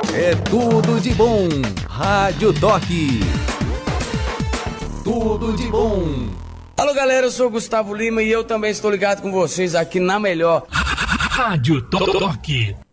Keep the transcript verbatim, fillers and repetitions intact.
É tudo de bom. Rádio Toque. Tudo de bom. Alô galera, eu sou o Gustavo Lima e eu também estou ligado com vocês aqui na melhor Rádio Toque.